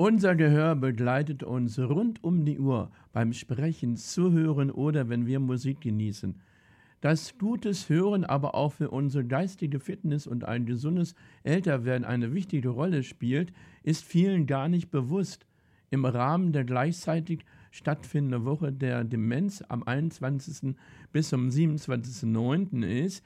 Unser Gehör begleitet uns rund um die Uhr beim Sprechen, Zuhören oder wenn wir Musik genießen. Dass gutes Hören aber auch für unsere geistige Fitness und ein gesundes Älterwerden eine wichtige Rolle spielt, ist vielen gar nicht bewusst. Im Rahmen der gleichzeitig stattfindenden Woche der Demenz am 21. bis zum 27.09. ist,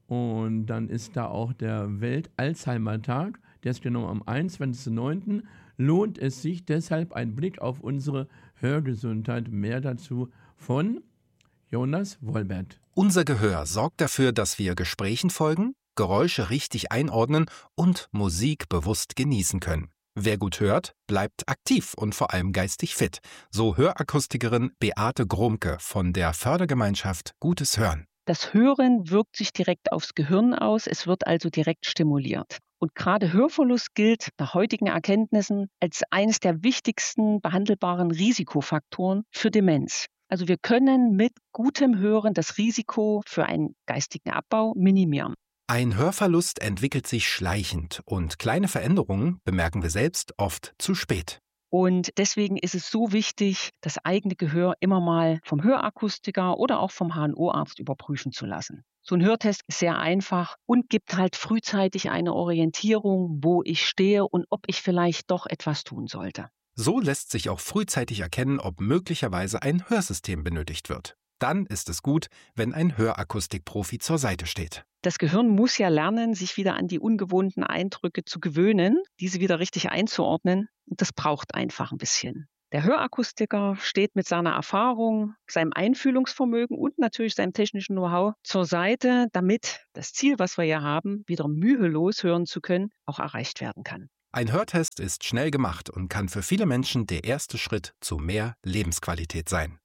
und dann ist da auch der Welt-Alzheimer-Tag, der ist genau am 21.09., lohnt es sich deshalb ein Blick auf unsere Hörgesundheit. Mehr dazu von Jonas Wolbert. Unser Gehör sorgt dafür, dass wir Gesprächen folgen, Geräusche richtig einordnen und Musik bewusst genießen können. Wer gut hört, bleibt aktiv und vor allem geistig fit. So Hörakustikerin Beate Gromke von der Fördergemeinschaft Gutes Hören. Das Hören wirkt sich direkt aufs Gehirn aus, es wird also direkt stimuliert. Und gerade Hörverlust gilt nach heutigen Erkenntnissen als eines der wichtigsten behandelbaren Risikofaktoren für Demenz. Also wir können mit gutem Hören das Risiko für einen geistigen Abbau minimieren. Ein Hörverlust entwickelt sich schleichend und kleine Veränderungen bemerken wir selbst oft zu spät. Und deswegen ist es so wichtig, das eigene Gehör immer mal vom Hörakustiker oder auch vom HNO-Arzt überprüfen zu lassen. So ein Hörtest ist sehr einfach und gibt halt frühzeitig eine Orientierung, wo ich stehe und ob ich vielleicht doch etwas tun sollte. So lässt sich auch frühzeitig erkennen, ob möglicherweise ein Hörsystem benötigt wird. Dann ist es gut, wenn ein Hörakustikprofi zur Seite steht. Das Gehirn muss ja lernen, sich wieder an die ungewohnten Eindrücke zu gewöhnen, diese wieder richtig einzuordnen. Und das braucht einfach ein bisschen. Der Hörakustiker steht mit seiner Erfahrung, seinem Einfühlungsvermögen und natürlich seinem technischen Know-how zur Seite, damit das Ziel, was wir ja haben, wieder mühelos hören zu können, auch erreicht werden kann. Ein Hörtest ist schnell gemacht und kann für viele Menschen der erste Schritt zu mehr Lebensqualität sein.